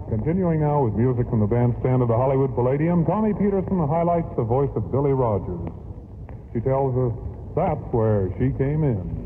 Continuing now with music from the bandstand of the Hollywood Palladium, Tommy Peterson highlights the voice of Billy Rogers. She tells us that's where she came in.